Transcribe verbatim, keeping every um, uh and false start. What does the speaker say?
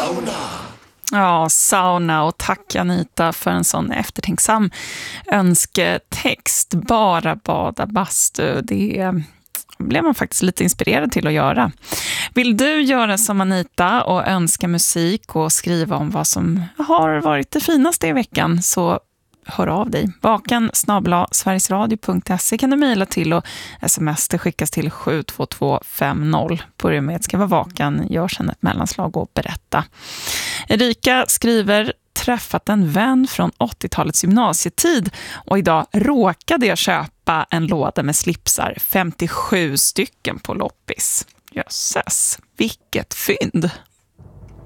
sauna. Ja, sauna, och tack Anita för en sån eftertänksam önsketext. Bara bada bastu, det blev man faktiskt lite inspirerad till att göra. Vill du göra som Anita och önska musik och skriva om vad som har varit det finaste i veckan, så hör av dig. Vakan snabel-a sverigesradio punkt se kan du mejla till, och sms det skickas till sju två två fem noll. Börja med att skriva vakan, gör sedan ett mellanslag och berätta. Erika skriver: träffat en vän från åttiotalets gymnasietid och idag råkade jag köpa en låda med slipsar, femtiosju stycken på loppis. Jösses, vilket fynd!